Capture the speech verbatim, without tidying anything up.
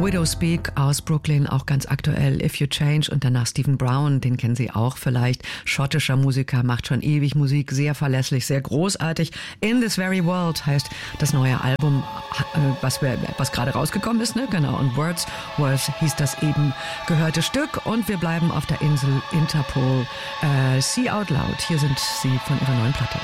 Widow Speak aus Brooklyn, auch ganz aktuell. If You Change und danach Stephen Brown, den kennen Sie auch vielleicht. Schottischer Musiker, macht schon ewig Musik, sehr verlässlich, sehr großartig. In This Very World heißt das neue Album, was, wir, was gerade rausgekommen ist, ne? Genau. Und Words Worth hieß das eben gehörte Stück. Und wir bleiben auf der Insel Interpol. Äh, See Out Loud, hier sind sie von ihrer neuen Platte.